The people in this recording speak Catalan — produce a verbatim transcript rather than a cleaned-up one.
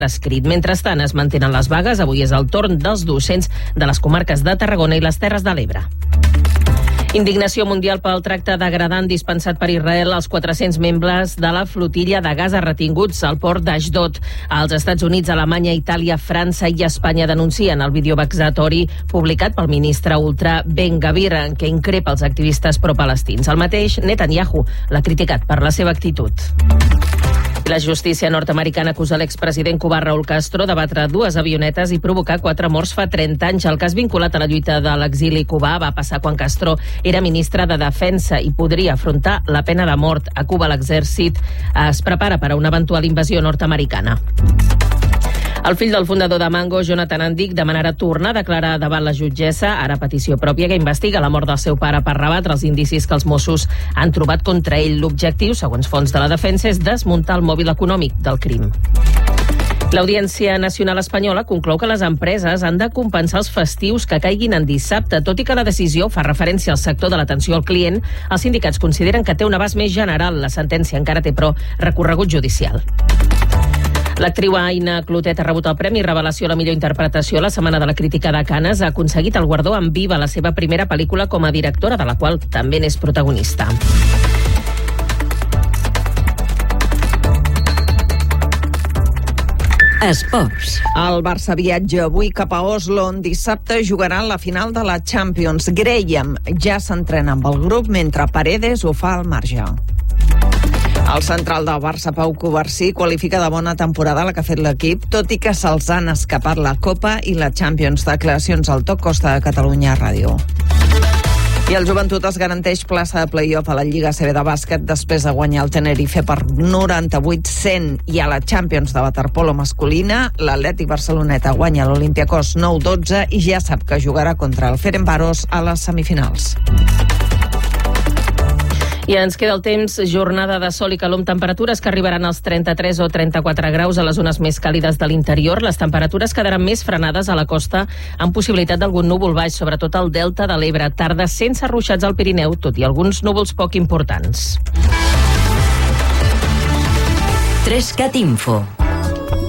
escrit. Mentrestant, es mantenen les vagues. Avui és el torn dels docents de les comarques de Tarragona i les Terres de l'Ebre. Indignació mundial pel tracte degradant dispensat per Israel als quatre-cents membres de la flotilla de Gaza retinguts al port d'Ashdod. Els Estats Units, Alemanya, Itàlia, França i Espanya denuncien el vídeo vexatori publicat pel ministre ultra Ben Gvir, en què increpa els activistes pro-palestins. El mateix Netanyahu l'ha criticat per la seva actitud. La justícia nord-americana acusa l'expresident cubà Raúl Castro de batre dues avionetes i provocar quatre morts fa trenta anys. El cas vinculat a la lluita de l'exili cubà va passar quan Castro era ministre de Defensa i podria afrontar la pena de mort. A Cuba l'exèrcit es prepara per a una eventual invasió nord-americana. El fill del fundador de Mango, Jonathan Andic, demanarà tornar a declarar davant la jutgessa, ara a petició pròpia, que investiga la mort del seu pare per rebatre els indicis que els Mossos han trobat contra ell. L'objectiu, segons fonts de la defensa, és desmuntar el mòbil econòmic del crim. L'Audiència Nacional Espanyola conclou que les empreses han de compensar els festius que caiguin en dissabte. Tot i que la decisió fa referència al sector de l'atenció al client, els sindicats consideren que té un abast més general. La sentència encara té, però, recorregut judicial. L'actriu Aina Clotet ha rebut el Premi Revelació a la millor interpretació a la Setmana de la Crítica de Canes. Ha aconseguit el guardó amb Viva, la seva primera pel·lícula com a directora, de la qual també n'és protagonista. Esports. El Barça viatja avui cap a Oslo, on dissabte jugarà la final de la Champions. Graham ja s'entrena amb el grup, mentre Paredes ho fa al marge. El central del Barça, Pau Covarsí, qualifica de bona temporada la que ha fet l'equip, tot i que se'ls han escapat la Copa i la Champions. Declaracions al Toc Costa de Catalunya Ràdio. I el Joventut es garanteix plaça de play-off a la Lliga A C B de bàsquet després de guanyar el Tenerife per noranta-vuit a cent. I a la Champions de waterpolo masculina, l'Atlètic Barceloneta guanya l'Olympiacos nou dotze i ja sap que jugarà contra el Ferencváros a les semifinals. I ens queda el temps, jornada de sol i calor amb temperatures que arribaran als trenta-tres o trenta-quatre graus a les zones més càlides de l'interior. Les temperatures quedaran més frenades a la costa amb possibilitat d'algun núvol baix, sobretot al delta de l'Ebre. Tarda sense ruixats al Pirineu, tot i alguns núvols poc importants. tres cat Info.